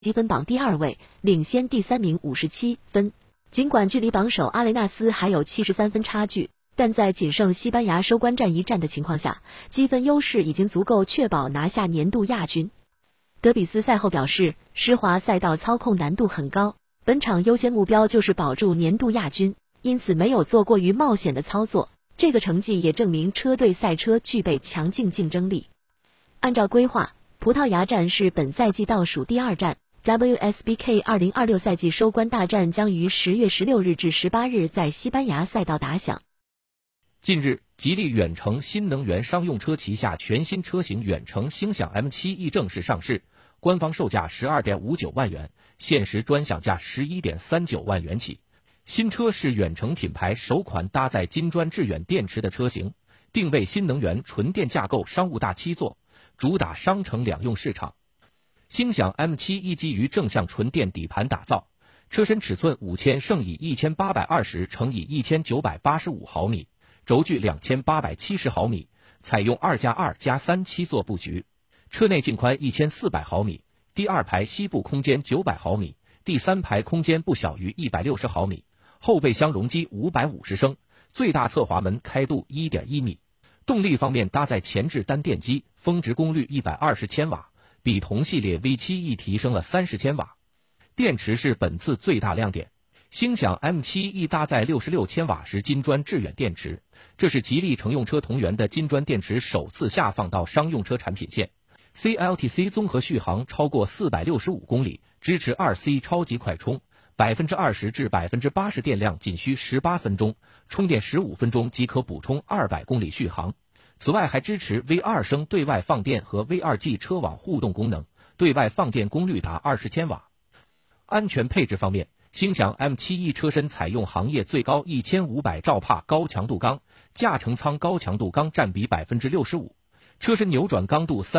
积分榜第2位，领先第3名57分。尽管距离榜首阿雷纳斯还有73分差距，但在仅剩西班牙收官战1战的情况下，积分优势已经足够确保拿下年度亚军。德比斯赛后表示，施华赛道操控难度很高，本场优先目标就是保住年度亚军，因此没有做过于冒险的操作。这个成绩也证明车队赛车具备强劲竞争力。按照规划，葡萄牙站是本赛季倒数第2站。WSBK 2026赛季收官大战将于10月16日至18日在西班牙赛道打响。 近日，吉利远程新能源商用车旗下全新车型远程星享 M7E 正式上市，官方售价12.59万元，限时专享价11.39万元起。新车是远程品牌首款搭载金砖致远电池的车型，定位新能源纯电架构商务大7座，主打商城两用市场。星享 M7E 基于正向纯电底盘打造，车身尺寸5000乘以1820乘以1985毫米，轴距2870毫米，采用2+2+3 7座布局。车内净宽1400毫米，第2排膝部空间900毫米，第3排空间不小于160毫米，后备箱容积550升，最大侧滑门开度1.1米。动力方面搭载前置单电机，峰值功率120千瓦。比同系列 V7E 提升了30千瓦，电池是本次最大亮点。星享 M7E 搭载66千瓦时金砖致远电池，这是吉利乘用车同源的金砖电池首次下放到商用车产品线。CLTC 综合续航超过465公里，支持 2C 超级快充，20%至80%电量仅需18分钟，充电15分钟即可补充200公里续航。此外还支持 V2 升对外放电和 V2G 车网互动功能，对外放电功率达20千瓦。安全配置方面，星享 M7E 车身采用行业最高1500兆帕高强度钢，驾乘舱高强度钢占比 65%， 车身扭转刚度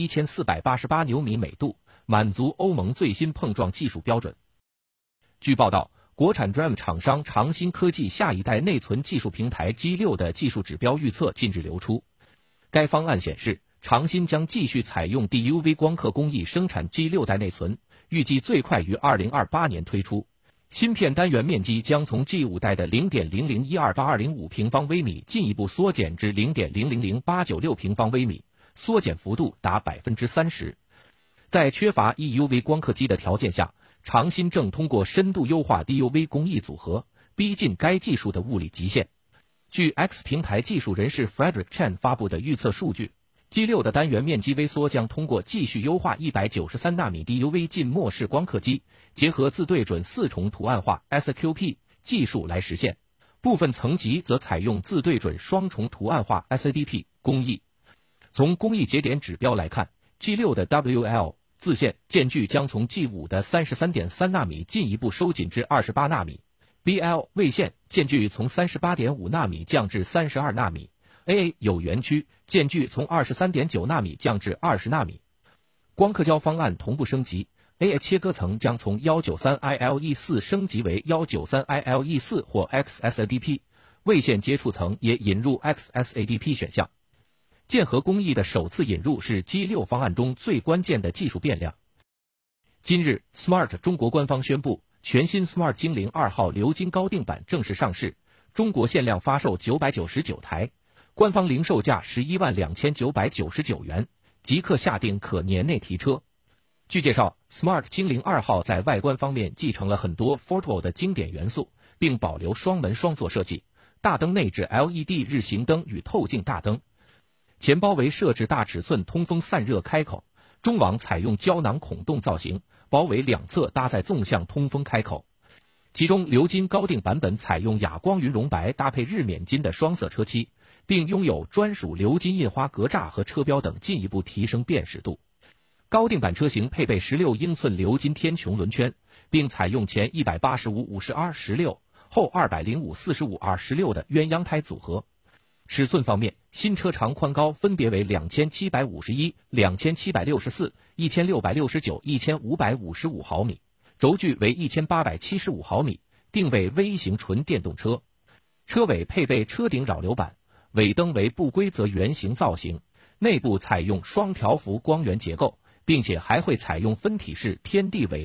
31488牛米每度，满足欧盟最新碰撞技术标准。据报道，国产 DRAM 厂商长鑫科技下一代内存技术平台 G6 的技术指标预测近日流出。该方案显示，长鑫将继续采用 DUV 光刻工艺生产 G6 代内存，预计最快于2028年推出。芯片单元面积将从 G5 代的 0.0012825 平方微米进一步缩减至 0.000896 平方微米，缩减幅度达 30%。在缺乏 EUV 光刻机的条件下，长鑫正通过深度优化 DUV 工艺组合，逼近该技术的物理极限。据 X 平台技术人士 Frederick Chen 发布的预测数据， G6 的单元面积微缩将通过继续优化193纳米 DUV 浸没式光刻机，结合自对准4重图案化 SQP 技术来实现，部分层级则采用自对准双重图案化 SDP 工艺。从工艺节点指标来看， G6 的 WL 自线间距将从 G5 的 33.3 纳米进一步收紧至28纳米， BL 位线间距从 38.5 纳米降至32纳米， AA 有源区间距从 23.9 纳米降至20纳米。光刻胶方案同步升级， AA 切割层将从 193ILE4 升级为 193ILE4 或 XSADP， 位线接触层也引入 XSADP 选项。键合工艺的首次引入是 G6 方案中最关键的技术变量。今日 Smart 中国官方宣布，全新 Smart 精灵2号鎏金高定版正式上市，中国限量发售999台，官方零售价112999元，即刻下定可年内提车。据介绍， Smart 精灵2号在外观方面继承了很多 Fortwo 的经典元素，并保留双门双座设计，大灯内置 LED 日行灯与透镜大灯，前包围设置大尺寸通风散热开口，中网采用胶囊孔洞造型，包围两侧搭载纵向通风开口。其中鎏金高定版本采用哑光云绒白搭配日冕金的双色车漆，并拥有专属鎏金印花格栅和车标等，进一步提升辨识度。高定版车型配备16英寸鎏金天穹轮圈，并采用前185/50R16，后205/45R16的鸳鸯胎组合。尺寸方面，新车长宽高分别为2751、2764、1669、1555毫米，轴距为1875毫米，定位微型纯电动车。车尾配备车顶扰流板，尾灯为不规则圆形造型，内部采用双条幅光源结构， 并且还会采用分体式天地尾